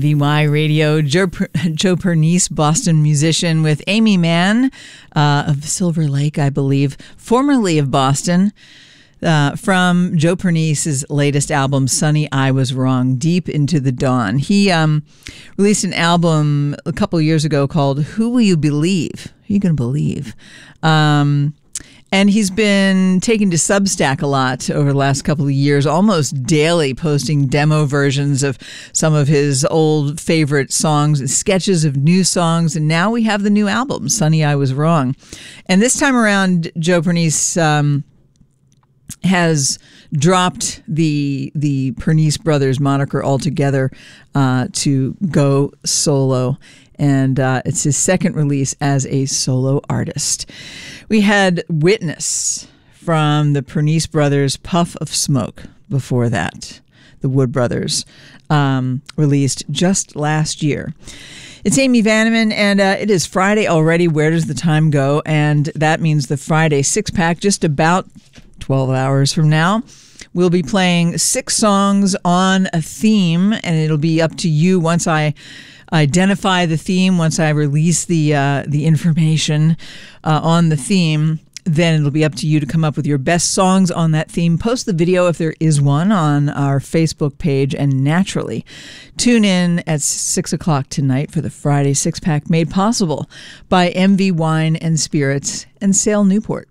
MVY Radio. Joe Pernice, Boston musician, with Amy Mann of Silver Lake, I believe, formerly of Boston, from Joe Pernice's latest album, Sunny I Was Wrong, Deep into the Dawn. He released an album a couple years ago called Who Will You Believe? Who are you going to believe? And he's been taken to Substack a lot over the last couple of years, almost daily posting demo versions of some of his old favorite songs and sketches of new songs. And now we have the new album, Sunny I Was Wrong. And this time around, Joe Pernice has dropped the Pernice Brothers moniker altogether to go solo. And it's his second release as a solo artist. We had Witness from the Pernice Brothers, Puff of Smoke before that. The Wood Brothers released just last year. It's Amy Vanneman, and it is Friday already. Where does the time go? And that means the Friday six-pack, just about 12 hours from now. We'll be playing 6 songs on a theme, and it'll be up to you once I identify the theme, once I release the information on the theme. Then it'll be up to you to come up with your best songs on that theme. Post the video, if there is one, on our Facebook page, and naturally tune in at 6 o'clock tonight for the Friday six-pack, made possible by MV Wine and Spirits and Sale Newport.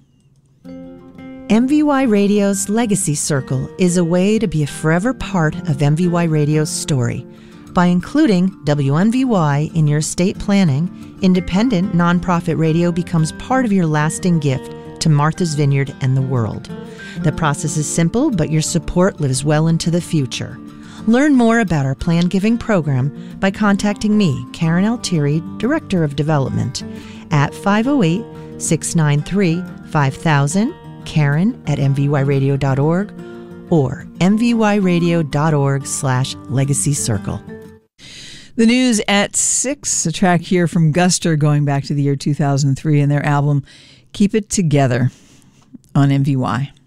MVY Radio's Legacy Circle is a way to be a forever part of MVY Radio's story. By including WMVY in your estate planning, independent nonprofit radio becomes part of your lasting gift to Martha's Vineyard and the world. The process is simple, but your support lives well into the future. Learn more about our planned giving program by contacting me, Karen Altieri, Director of Development, at 508-693-5000, Karen@mvyradio.org, or mvyradio.org/Legacy Circle. The news at 6, a track here from Guster going back to the year 2003 and their album Keep It Together on MVY.